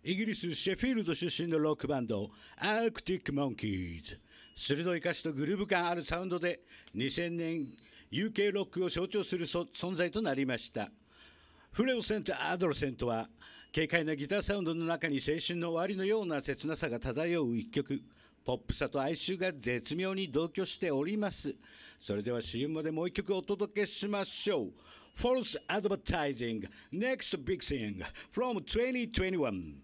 イギリス・シェフィールド出身のロックバンドアークティック・モンキーズ。鋭い歌詞とグルーヴ感あるサウンドで2000年 UK ロックを象徴する存在となりました。フレオセント・アドルセントは軽快なギターサウンドの中に青春の終わりのような切なさが漂う一曲。ポップさと哀愁が絶妙に同居しております。それでは CM までもう一曲お届けしましょう。False Advertising Next Big Thing from 2021